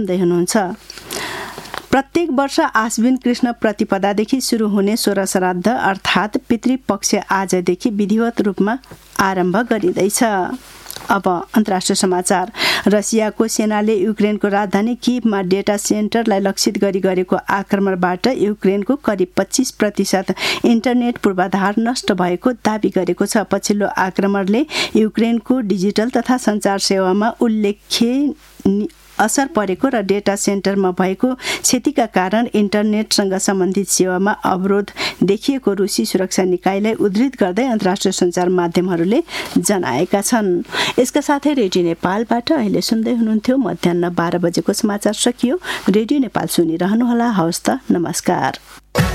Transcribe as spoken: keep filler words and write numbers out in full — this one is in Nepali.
सुन्दै हुनुहुन्छ। प्रत्येक वर्ष आश्विन कृष्ण प्रतिपदादेखि सुरु हुने सोह्र श्राद्ध अर्थात् पितृपक्ष आजदेखि विधिवत रूपमा आरम्भ गरिँदैछ। अब अन्तर्राष्ट्रिय समाचार। रसियाको सेनाले युक्रेनको राजधानी किभमा डेटा सेन्टरलाई लक्षित गरी गरेको आक्रमणबाट युक्रेनको करिब पच्चीस प्रतिशत इन्टरनेट पूर्वाधार नष्ट भएको दावी गरेको छ। पछिल्लो आक्रमणले युक्रेनको डिजिटल तथा सञ्चार सेवामा उल्लेख्य असर परेको र डेटा सेन्टरमा भएको क्षतिका कारण इन्टरनेटसँग सम्बन्धित सेवामा अवरोध देखिएको रुसी सुरक्षा निकायलाई उद्धृत गर्दै अन्तर्राष्ट्रिय सञ्चार माध्यमहरूले जनाएका छन्। यसका साथै रेडियो नेपालबाट अहिले सुन्दै हुनुहुन्थ्यो मध्याह्न बाह्र बजेको समाचार सकियो। रेडियो नेपाल सुनिरहनुहोला। हवस् त, नमस्कार।